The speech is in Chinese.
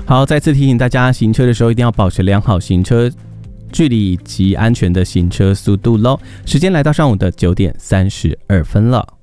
好，再次提醒大家，行车的时候一定要保持良好行车距离及安全的行车速度咯。时间来到上午的9:32了。